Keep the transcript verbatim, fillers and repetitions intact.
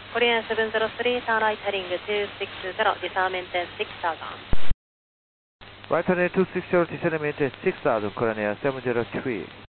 Korean seven zero three, turn right heading two six zero, disarm maintain six thousand. Right turn two six zero, descend maintain six thousand, Korean Air seven zero three.